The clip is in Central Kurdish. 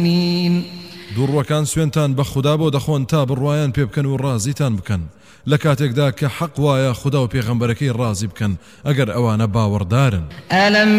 دووڕوەکان سوێنتان بە خوددا بۆ دەخۆن تا بڕوایان پێ بکەن و ڕازیتان بکەن لە کاتێکدا کە حەق وایە خوددا و پێغەمبەرەکەی ڕازی بکەن ئەگەر ئەوانە باوەڕدارن.